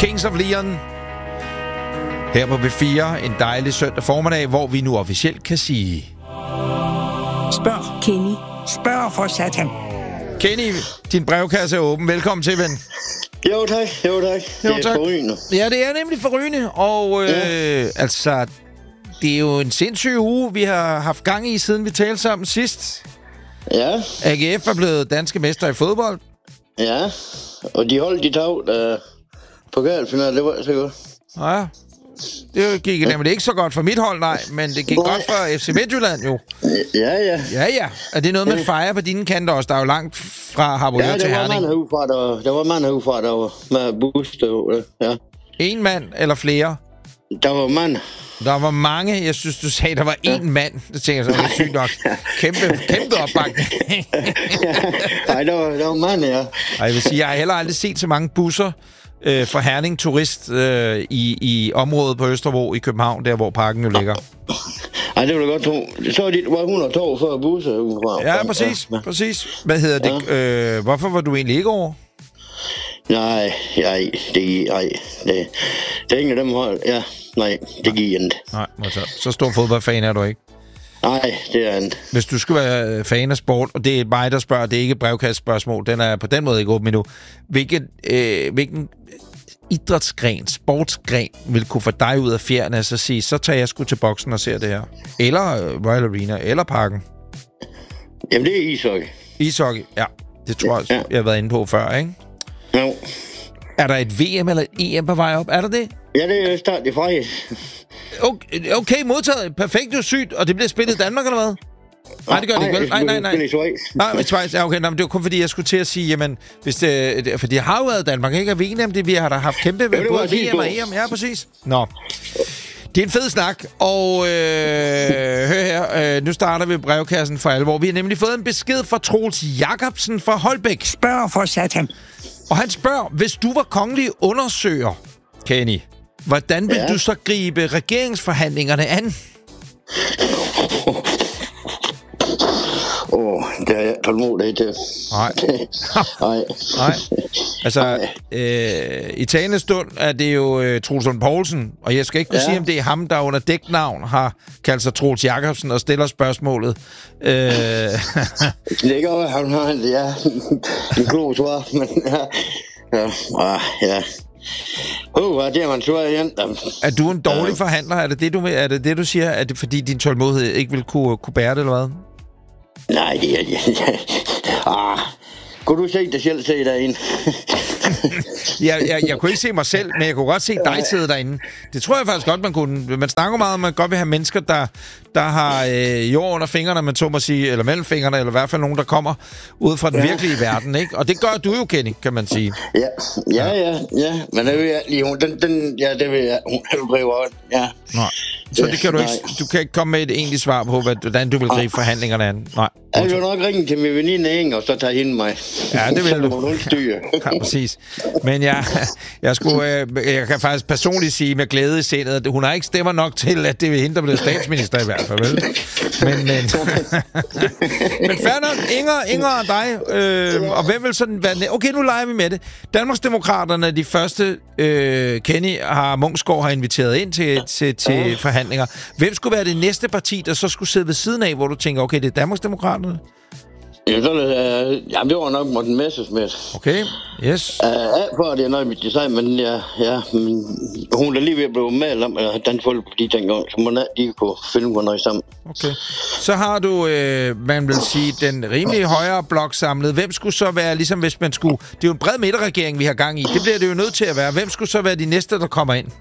Kings of Leon. Her på B4, en dejlig søndag formiddag, hvor vi nu officielt kan sige... Spørg, Kenny. Spørg for satan. Kenny, din brevkasse er åben. Velkommen til, ven. Jo tak. Det er forrygende. Ja, det er nemlig forrygende. Og altså, det er jo en sindssyg uge, vi har haft gang i, siden vi talte sammen sidst. Ja. AGF er blevet danske mester i fodbold. Ja, og de holdt de taget pokalfinalen, det var så godt. Ja, det gik nemlig ikke så godt for mit hold, nej, men det gik godt for FC Midtjylland jo. Ja. Ja. Er det noget, man fejrer på dine kanter også? Der er jo langt fra Harboøre til Herning. Der var mange herfra, der var med bus, ja. En mand eller flere? Der var mand. Der var mange. Jeg synes, du sagde, der var én mand. Det tænker jeg så, det er sygt nok. Kæmpe opbakning. Nej, der var mand, ja. Og jeg vil sige, jeg har heller aldrig set så mange busser fra Herning Turist i området på Østerbro i København, der hvor parken jo ligger. Ej, det vil jeg godt tro. Så var 112 før busser udefra. Ja, præcis. Hvad hedder det? Ja. Hvorfor var du egentlig ikke over? Nej, det er ingen af dem hold. Ja, nej, det giver ikke. Nej, så stor fodboldfan er du ikke. Nej, det er ikke. Hvis du skal være fan af sport, og det er mig, der spørger, det er ikke et brevkastspørgsmål, den er på den måde ikke åben endnu. Hvilken idrætsgren, sportsgren, vil kunne få dig ud af fjerne og så sige, så tager jeg sgu til boksen og ser det her? Eller Royal Arena, eller Parken? Jamen, det er ishockey. Ishockey, ja. Det tror jeg, jeg har været inde på før, ikke? Jo. Er der et VM eller et EM på vej op? Er der det? Ja, det er start i fredag. Okay, modtaget. Perfekt, jo sygt. Og det bliver spillet i Danmark, eller hvad? Nej, det gør det ikke, vel? Nej. Nej, i Schweiz. Ja, okay. Nå, men det var kun fordi, jeg skulle til at sige, jamen, hvis det, for det har jo været i Danmark, ikke? Og vi er det, vi har da haft kæmpe både VM og EM. Ja, præcis. Nå. Det er en fed snak, og hør her, nu starter vi brevkassen for alvor. Vi har nemlig fået en besked fra Troels Jacobsen fra Holbæk. Spørg for satan. Og han spørger, hvis du var kongelig undersøger, Kenny, hvordan vil du så gribe regeringsforhandlingerne an? Det er jeg tålmodig til. Nej. Altså, i talende stund er det jo Troels Lund Poulsen, og jeg skal ikke kunne sige, om det er ham, der under dæknavn har kaldt sig Troels Jacobsen og stiller spørgsmålet. Det er ikke over, han har en klog svar, men ja. Det er man svar igen. Er du en dårlig forhandler? Er det det, du siger? Er det fordi din tålmodighed ikke vil kunne bære det, eller hvad? Nej, det er det. Kunne du se dig selv se derinde? Jeg kunne ikke se mig selv, men jeg kunne godt se dig sidde derinde. Det tror jeg faktisk godt, man kunne. Man snakker meget om, at man godt vil have mennesker, der har jord under fingrene, man så må sige, eller mellem fingrene, eller i hvert fald nogen, der kommer ud fra den virkelige verden, ikke? Og det gør du jo, Kenny, kan man sige. Ja. Men det vil jeg lige, det vil jeg, hun helbriver, ja. Nej. Så det kan du ikke, du kan ikke komme med et egentligt svar på, hvordan du vil gribe forhandlingerne an. Nej. Jeg vil nok ringe til min veninde Inger, og så tager hende mig. Ja, det vil du. Ja, præcis. Men jeg kan faktisk personligt sige med glæde i sindet, at hun har ikke stemmer nok til, at det er hende, der bliver statsminister i hvert fald, vel? Men fair nok, Inger og dig, og hvem vil sådan være... Okay, nu leger vi med det. Danmarksdemokraterne, de første, Kenny Munksgaard har inviteret ind til forhandlinger. Hvem skulle være det næste parti, der så skulle sidde ved siden af, hvor du tænker, okay, det er Danmarksdemokraterne? Jamen, det var nok Morten Messerschmidt. Okay, yes. For det er noget mit design, men men hun er lige ved at blive med om Dansk Folkeparti dengang, så man lige kunne filme noget sammen. Okay. Så har du, man vil sige, den rimelige højre blok samlet. Hvem skulle så være, ligesom hvis man skulle... Det er jo en bred midterregering, vi har gang i. Det bliver det jo nødt til at være. Hvem skulle så være de næste, der kommer ind?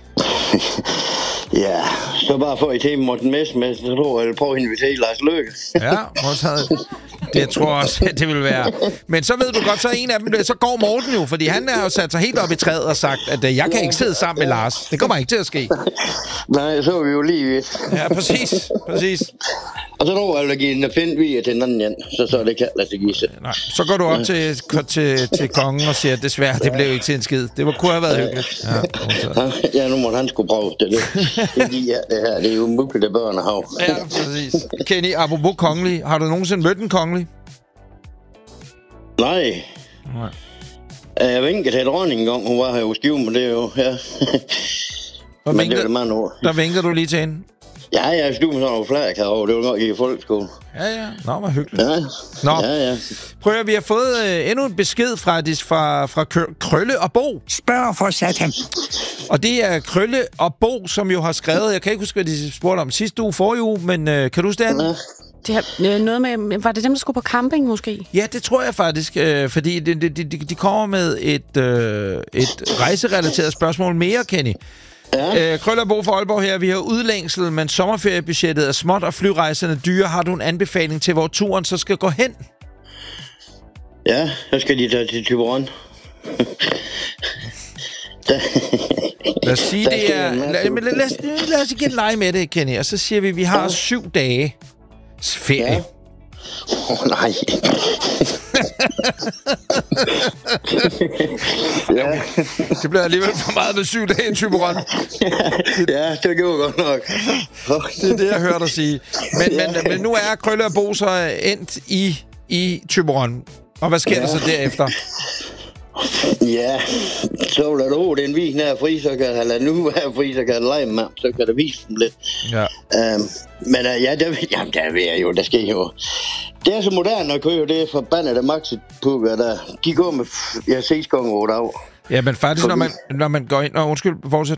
Ja, så bare få et tema Morten Messerschmidt, så tror jeg, prøve at invitere Lars Løkke. Ja, modtaget. Det tror jeg også, at det vil være. Men så ved du godt, så en af dem, så går Morten jo, fordi han har jo sat sig helt op i træet og sagt, at jeg kan ikke sidde sammen med Lars. Det kommer ikke til at ske. Nej, så er vi jo lige ved. Ja, præcis. Og så tror jeg, at give en pind via til den anden igen, så det kan lade sig give sig. Nej, så går du op til kongen og siger, at desværre, det blev ikke til en skid. Det kunne have været hyggeligt. Ja, nu må han skulle prøve det. Det er jo muligt, at børn har. Ja, præcis. Kenny, apropos kongelig, har du nogensinde mødt en kongelig? Nej. Jeg vinkede til dronningen engang, hun var her jo Skive, men det er jo, ja. Men det var det mange år. Der vinker du lige til hende? Ja, jeg stod med sådan nogle flag herovre. Det var nok i folkeskolen. Ja. Nå, hvor hyggeligt. Ja. Nå. Ja. Prøv at vi har fået endnu en besked fra Krølle og Bo. Spørg for satan. Og det er Krølle og Bo, som jo har skrevet... Jeg kan ikke huske, hvad de spurgte om sidste uge, forrige uge, men kan du huske det? Det har noget med... Var det dem, der skulle på camping, måske? Ja, det tror jeg faktisk, fordi de kommer med et rejserelateret spørgsmål mere, Kenny. Ja. Krølle og Bo fra Aalborg her. Vi har udlængsel, men sommerferiebudgettet er småt, og flyrejserne dyre. Har du en anbefaling til, hvor turen så skal gå hen? Ja, så skal de tage til Thyborøn. Lad os sige, det er... Lad os igen lege med det, Kenny. Og så siger vi har 7 dage ferie. Ja. Nej. Ja. Det bliver alligevel for meget med 7 dage i Thyborøn. Ja, det gjorde godt nok. Det er det, jeg hørte dig sige. Men nu er Krølle og Bo så endt i Thyborøn. Og hvad sker der så derefter? Ja, så lader du den vis nær fri, så kan jeg lade nu være fri, så kan jeg lege med, så kan der vise dem lidt. Ja. Men der ved jeg jo, der sker jo. Det er så moderne at køre, det er forbandede maxi-pukker, der de går med 6 gange 8 år. Ja, men faktisk, når man går ind... undskyld, fortsæt.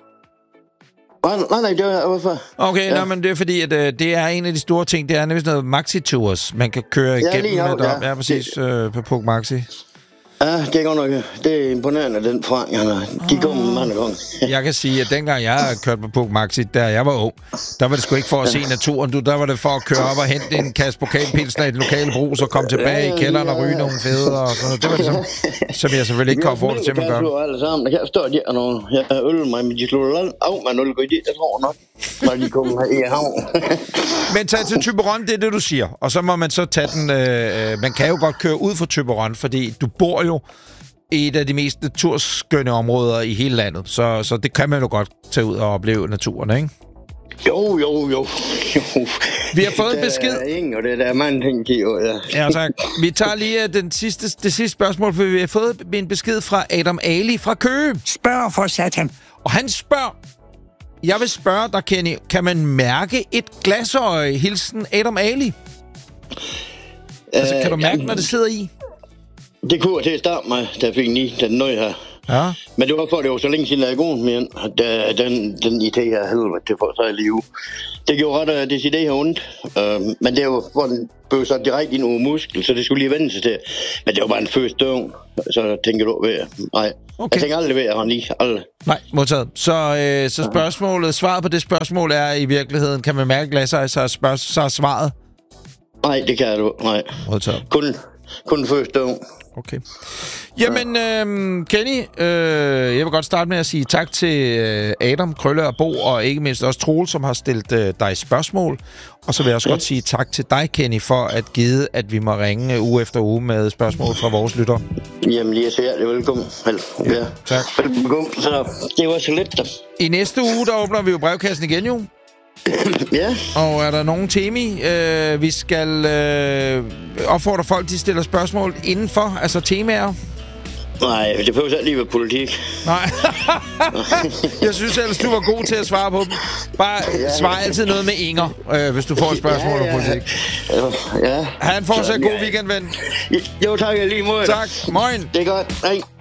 Nej, det var hvorfor. Okay, ja. Men det er fordi, at det er en af de store ting, det er nemlig sådan noget maxi-tours, man kan køre igennem med derop. Ja, præcis, på Puk Maxi. Ja, det er godt nok. Det er imponerende, den forandring. De kommer mange gange. Jeg kan sige, at dengang jeg kørte på Puk Maxi, da jeg var ung, der var det sgu ikke for at se naturen. Der var det for at køre op og hente en kasse pokalpilsner i den lokale brug, så komme tilbage i kælderen og ryge nogle fæder og sådan noget. Det var det som jeg selvfølgelig ikke kan opfordre til, at man gør. Det alle sammen. Der kan forstå, at de er nogle... Jeg øl mig, men de slår af med 0 det tror jeg nok, når de kommer her i havn. Men tag til Thyborøn, det er det, du siger. Og så må man så tage den... man kan jo godt køre ud fra Thyborøn, fordi du bor jo i et af de mest naturskønne områder i hele landet. Så det kan man jo godt tage ud og opleve naturen, ikke? Jo. Vi har fået en besked. Der er mange ting, ja, tak. Vi tager lige det sidste spørgsmål, for vi har fået en besked fra Adam Ali fra Køge. Spørg for satan. Og han spørger... Jeg vil spørge dig, Kenny, kan man mærke et glasøje? Hilsen Adam Ali. Altså, kan du mærke, når det sidder i? Det kunne jeg til at starte med, da jeg fik den nøje her. Ja. Men det var for, det var så længe siden, jeg er god med den idé her helvede til for sig liv. Det gjorde ret, det idé her ondt. Men det var for, den blev så direkte ind over muskel, så det skulle lige vende sig til. Men det var bare en første døgn, så tænker du ved. Nej, okay. Jeg tænker aldrig ved at han lige. Aldrig. Nej, modtaget. Så svaret på det spørgsmål er i virkeligheden, kan man mærke glasøje, så er svaret? Nej, det kan du. Nej. Modtaget. Kun første døgn. Okay. Jamen, Kenny, jeg vil godt starte med at sige tak til Adam, Krølle og Bo, og ikke mindst også Troel, som har stillet dig spørgsmål. Og så vil jeg også godt sige tak til dig, Kenny, for at give, at vi må ringe uge efter uge med spørgsmål fra vores lytter. Jamen, lige så hjertelig velkommen. Ja, tak. Velkommen. Så det var så lidt. I næste uge, der åbner vi jo brevkassen igen, jo. Ja. Og er der nogen temi, vi skal opfordre folk, de stiller spørgsmål indenfor, altså temaer? Nej, det behøver ikke lige være politik. Nej. Jeg synes ellers, du var god til at svare på dem. Bare svar altid noget med Inger, hvis du får et spørgsmål om politik. Ja. Ha' en fortsat god weekend, ven. Jo, tak lige måde. Tak. Moin. Det er godt. Hej.